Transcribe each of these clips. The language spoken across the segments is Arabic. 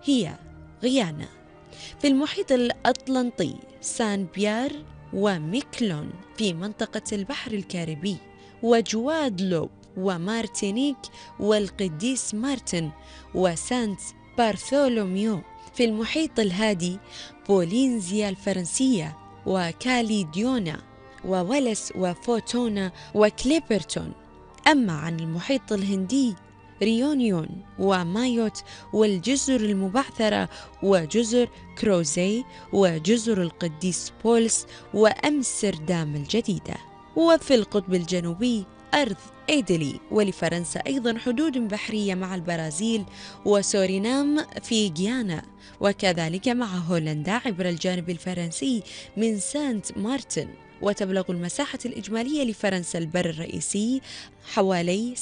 هي غيانا. في المحيط الأطلنطي سان بيير وميكلون في منطقة البحر الكاريبي، وجوادلوب ومارتينيك والقديس مارتن وسانت بارثولوميو. في المحيط الهادي بولينزيا الفرنسية وكاليديونا وولس وفوتونا وكليبرتون. أما عن المحيط الهندي ريونيون ومايوت والجزر المبعثرة وجزر كروزي وجزر القديس بولس وأمستردام الجديدة. وفي القطب الجنوبي أرض إيدلي. ولفرنسا أيضا حدود بحرية مع البرازيل وسورينام في غيانا، وكذلك مع هولندا عبر الجانب الفرنسي من سانت مارتن. وتبلغ المساحة الإجمالية لفرنسا البر الرئيسي حوالي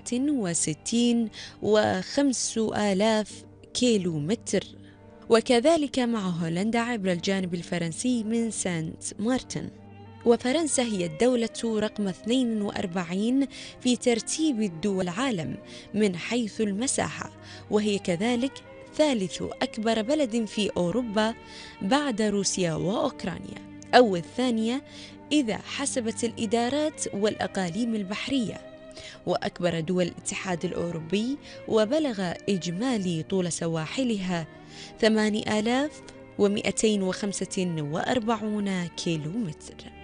67,500 كيلو متر، وكذلك مع هولندا عبر الجانب الفرنسي من سانت مارتن. وفرنسا هي الدولة رقم 42 في ترتيب الدول العالم من حيث المساحة، وهي كذلك ثالث أكبر بلد في أوروبا بعد روسيا وأوكرانيا، أو الثانية إذا حسبت الإدارات والأقاليم البحرية. وأكبر دول الاتحاد الأوروبي، وبلغ إجمالي طول سواحلها 8245 كيلومتر.